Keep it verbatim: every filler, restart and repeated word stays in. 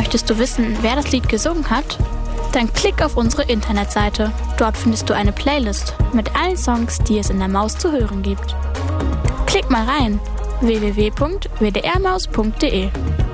Möchtest du wissen, wer das Lied gesungen hat? Dann klick auf unsere Internetseite. Dort findest du eine Playlist mit allen Songs, die es in der Maus zu hören gibt. Klick mal rein: w w w punkt w d r maus punkt d e.